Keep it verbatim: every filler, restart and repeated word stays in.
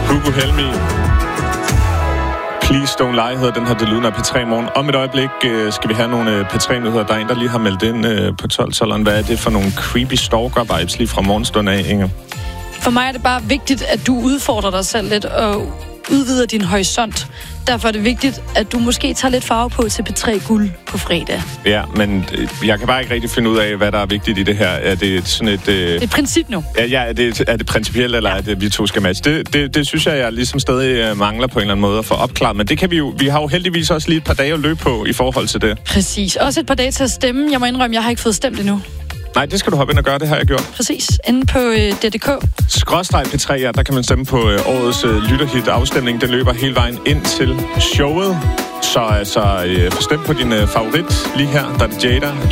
Bubu Helmi. Please Don't Lie hedder den her, det lyder af P tre Morgen. Om et øjeblik øh, skal vi have nogle øh, P tre-nyheder. Der er en, der lige har meldt ind øh, på tolv-tolveren. Hvad er det for nogle creepy stalker-vibes lige fra morgenstunden af, Inge? For mig er det bare vigtigt, at du udfordrer dig selv lidt og udvider din horisont. Derfor er det vigtigt, at du måske tager lidt farve på til P tre Guld på fredag. Ja, men øh, jeg kan bare ikke rigtig finde ud af, hvad der er vigtigt i det her. Er det sådan et... Øh... Det er et princip nu. Ja, ja er, det, er det principielt, eller ja. er det, vi to skal matche? Det, det, det synes jeg, jeg ligesom stadig mangler på en eller anden måde at få opklaret. Men det kan vi jo... Vi har jo heldigvis også lige et par dage at løbe på i forhold til det. Præcis. Også et par dage til at stemme. Jeg må indrømme, jeg har ikke fået stemt endnu. Nej, det skal du hoppe ind og gøre, det har jeg gjort. Præcis. Inde på øh, D D K. Skråstreg P tre, ja, der kan man stemme på øh, årets øh, lytterhit-afstemning. Den løber hele vejen ind til showet. Så altså, øh, stem på din øh, favorit lige her. Der er det Jada.